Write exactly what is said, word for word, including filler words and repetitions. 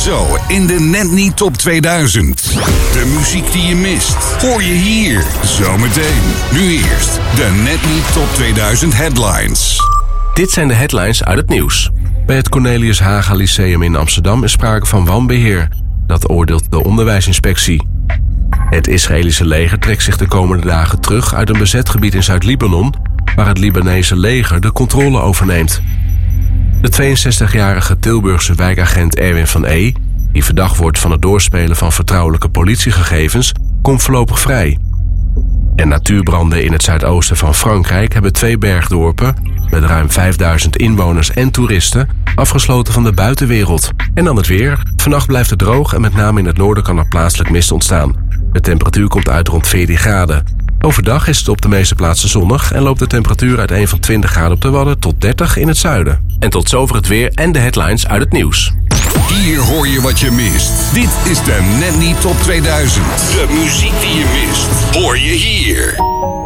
Zo in de Net Niet Top tweeduizend. De muziek die je mist, hoor je hier. Zometeen. Nu eerst de Net Niet Top tweeduizend headlines. Dit zijn de headlines uit het nieuws. Bij het Cornelius Haga Lyceum in Amsterdam is sprake van wanbeheer. Dat oordeelt de onderwijsinspectie. Het Israëlische leger trekt zich de komende dagen terug uit een bezet gebied in Zuid-Libanon, waar het Libanese leger de controle overneemt. De tweeënzestigjarige Tilburgse wijkagent Erwin van E., die verdacht wordt van het doorspelen van vertrouwelijke politiegegevens, komt voorlopig vrij. En natuurbranden in het zuidoosten van Frankrijk hebben twee bergdorpen met ruim vijfduizend inwoners en toeristen afgesloten van de buitenwereld. En dan het weer. Vannacht blijft het droog en met name in het noorden kan er plaatselijk mist ontstaan. De temperatuur komt uit rond veertien graden. Overdag is het op de meeste plaatsen zonnig en loopt de temperatuur uiteen van twintig graden op de Wadden tot dertig in het zuiden. En tot zover het weer en de headlines uit het nieuws. Hier hoor je wat je mist. Dit is de Net Niet Top tweeduizend. De muziek die je mist, hoor je hier.